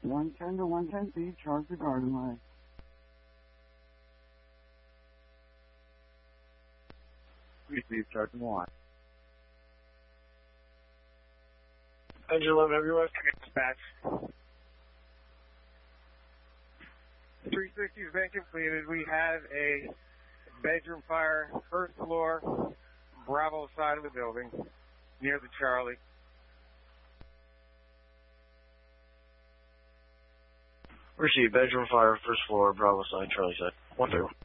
110 to 110 feet, charge the garden line. Receive, charging the line. Engine 11 everywhere, dispatch. 360 has been completed. We have a bedroom fire, first floor, Bravo side of the building, near the Charlie. Receive, bedroom fire, first floor, Bravo side, Charlie side. 1-0.